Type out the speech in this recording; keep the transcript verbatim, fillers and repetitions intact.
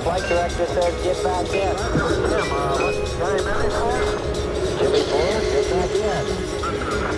flight director says get back in. Jim, uh, what time is it for? Jimmy Ford, get back in.